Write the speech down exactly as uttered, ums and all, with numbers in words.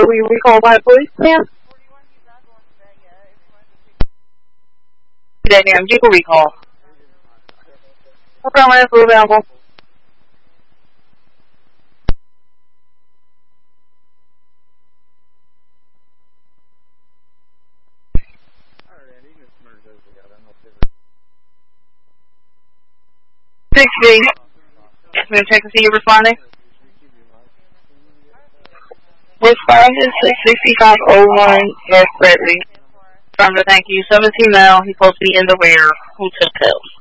will you recall by police, ma'am? That damn vehicle recall. Okay, when it's available. six B. I'm going to check to see you responding. Responding to sixty-five oh one North Bradley. From the thank you. seventeen male. He's supposed to be in the rear. Who took pills?